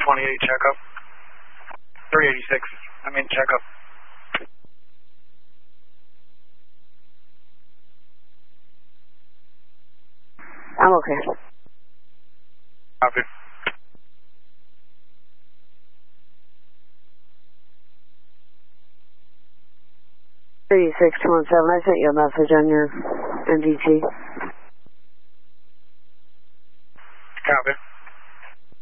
28 checkup. 386, I'm in checkup. I'm okay. Copy. I sent you a message on your MDT.